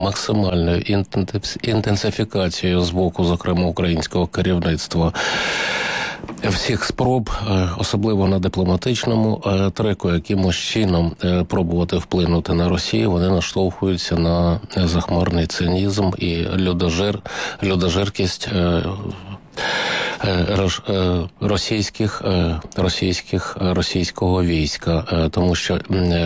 максимальною інтенсифікацією з боку, зокрема, українського керівництва всіх спроб, особливо на дипломатичному треку, якимось чином пробувати вплинути на Росію, вони наштовхуються на захмарний цинізм і людожеркість російського війська, тому що